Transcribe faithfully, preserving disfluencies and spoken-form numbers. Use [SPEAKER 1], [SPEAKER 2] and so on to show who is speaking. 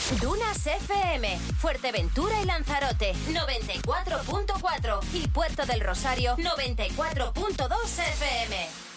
[SPEAKER 1] Dunas F M, Fuerteventura y Lanzarote, noventa y cuatro punto cuatro y Puerto del Rosario, noventa y cuatro punto dos F M.